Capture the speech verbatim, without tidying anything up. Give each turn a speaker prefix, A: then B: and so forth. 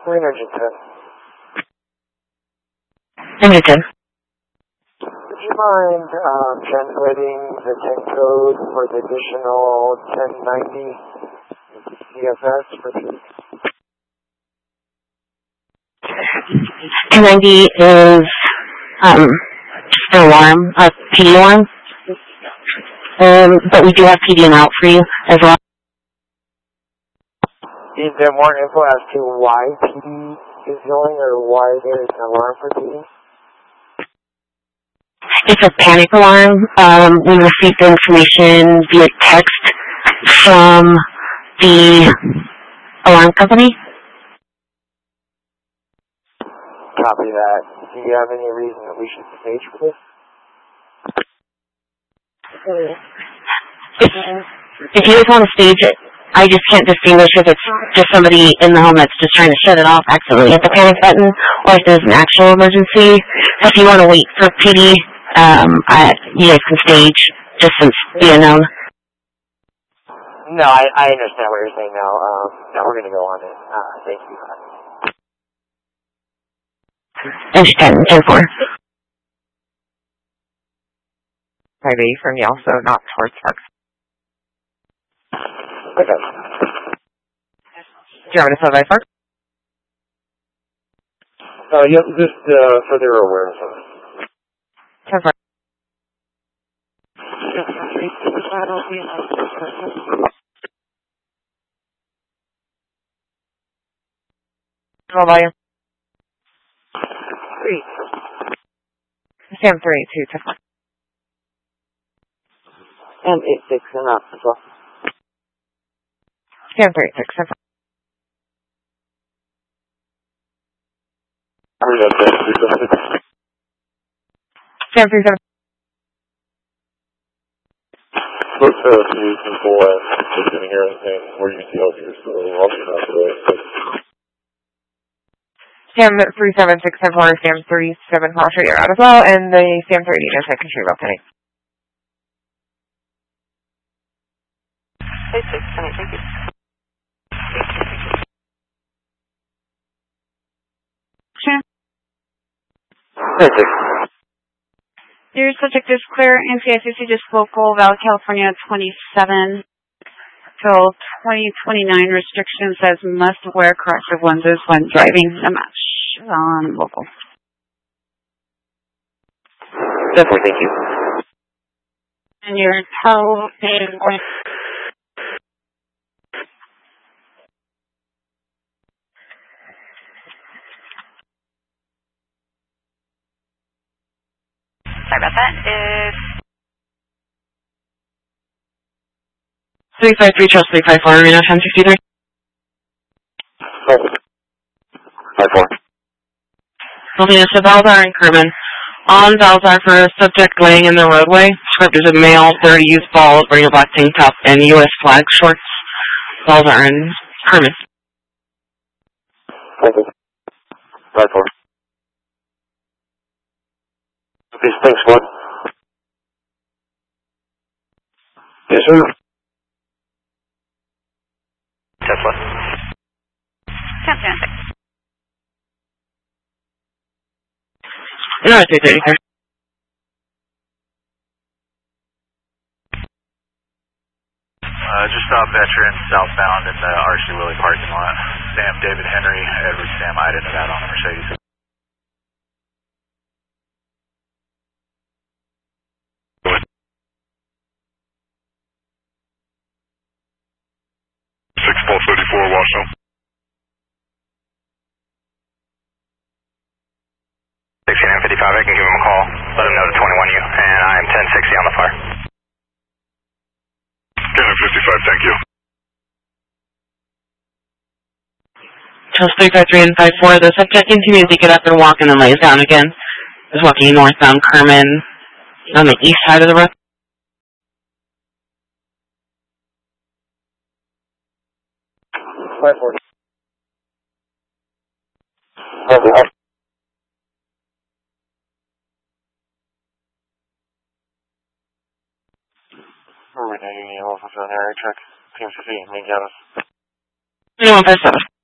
A: We're in engine ten.
B: Engine ten.
A: Would you mind um, translating the ten code for the additional ten ninety C F S for the...
B: ten ninety is um, an alarm, a P D alarm. Um, but we do have P D and out for you as well.
A: Is there more info as to why P D is going or why there's an alarm for P D?
B: It's a panic alarm. Um, we received the information via text from the alarm company.
A: Copy that. Do you have any reason that we should stage for this?
B: If, if you guys want to stage it, I just can't distinguish if it's just somebody in the home that's just trying to shut it off accidentally at the panic button, or if there's an actual emergency. If you want to wait for P D, um, I, you guys can stage just since the unknown.
A: No, I, I understand what you're saying now. Um, now we're going to go on it. Uh, thank you.
B: Engine ten, ten four.
C: five eighty from Yelso, not towards Parks.
A: Okay.
C: Do you want me to sell by Parks?
A: Uh, yeah, just uh, for their awareness of it.
C: ten four. Roll volume.
A: Three.
C: Sam three eight two, ten four.
A: And eight six and up as well.
C: Sam three eight six, ten four. Sam three seven.
D: Look to use people and just didn't hear anything where you can see out here, so I'll be not today.
C: Sam three seven six ten four, Sam three seven four, straight out as well, and the Sam three eight is second street about tonight.
E: eight six, thank you.
F: Sure.
A: eight six.
F: Your subject is clear. N C I C C just local, Valley, California, twenty-seven till twenty twenty-nine. Restriction says must wear corrective lenses when driving the match on local.
A: Definitely, thank you.
F: And your tow is going.
E: Sorry about that. Is
B: three five three Charles three five four, Arena ten sixty-three.
A: five four.
B: Sylvia, so Valzar and Kerman. On Valzar for a subject laying in the roadway. Script is a male, thirty youth balls, wearing a black tank top and U S flag shorts. Valzar and Kerman.
A: five four. Please, thanks, one. Yes, sir.
E: Tesla. ten ten six.
B: No, it's eight thirty, sir.
G: Uh, just saw a veteran southbound in the R C Lilly parking lot. Sam David Henry, Edward Sam Ida, Nevada on the Mercedes.
D: six four thirty-four, Washington.
G: sixteen fifty-five, I can give him a call. Let him know to twenty-one U, and I am ten sixty on the fire.
D: Cannon fifty-five, thank you.
B: Charles three five three and five four, the subject continues to get up and walk and then lays down again. Is walking northbound Kerman on the east side of the road.
A: five four. Over. We're reneging the officer on area check. Team C C, main campus.
B: one five seven.